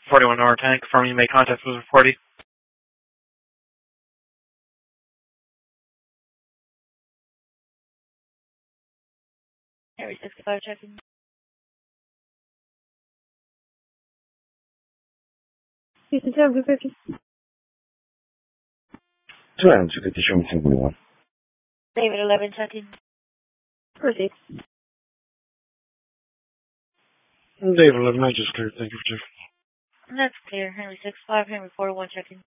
41 hour tank, confirming you made contact with 40. Henry 65 checking. Houston 10, Blue 50. 250, show me 1041. David 11 checking. Proceed. David 11, I just cleared. Thank you for checking. That's clear. Henry 65, Henry 41 checking.